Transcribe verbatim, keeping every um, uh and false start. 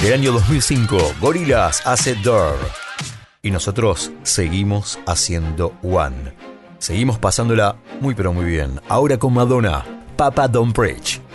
del año dos mil cinco, Gorillaz hace Door. Y nosotros seguimos haciendo One. Seguimos pasándola muy pero muy bien. Ahora con Madonna, Papa Don't Preach.